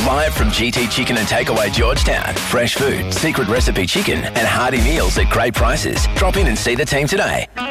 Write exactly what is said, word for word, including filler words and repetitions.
Buy it from G T Chicken and Takeaway Georgetown. Fresh food, secret recipe chicken and hearty meals at great prices. Drop in and see the team today.